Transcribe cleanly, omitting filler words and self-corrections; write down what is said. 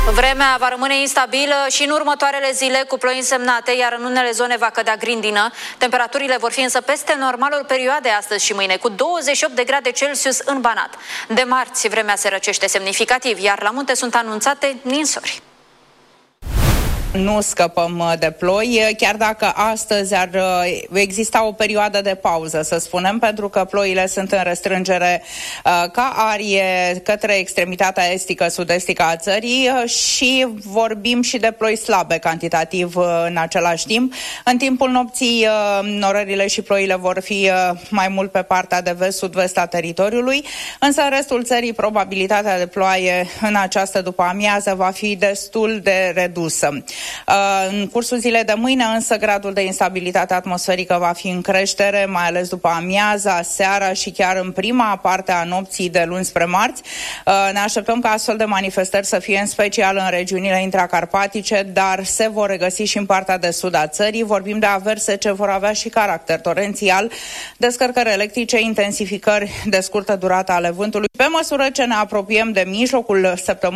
Vremea va rămâne instabilă și în următoarele zile cu ploi însemnate, iar în unele zone va cădea grindină. Temperaturile vor fi însă peste normalul perioadei astăzi și mâine, cu 28 de grade Celsius în Banat. De marți, vremea se răcește semnificativ, iar la munte sunt anunțate ninsori. Nu scăpăm de ploi, chiar dacă astăzi ar exista o perioadă de pauză, să spunem, pentru că ploile sunt în restrângere ca arie către extremitatea estică, sud-estică a țării și vorbim și de ploi slabe cantitativ în același timp. În timpul nopții, norările și ploile vor fi mai mult pe partea de vest-sud-vest a teritoriului, însă în restul țării probabilitatea de ploaie în această după-amiază va fi destul de redusă. În cursul zilei de mâine, însă, gradul de instabilitate atmosferică va fi în creștere, mai ales după amiaza, seara și chiar în prima parte a nopții de luni spre marți. Ne așteptăm ca astfel de manifestări să fie în special în regiunile intracarpatice, dar se vor regăsi și în partea de sud a țării. Vorbim de averse ce vor avea și caracter torențial, descărcări electrice, intensificări de scurtă durată ale vântului. Pe măsură ce ne apropiem de mijlocul săptămânii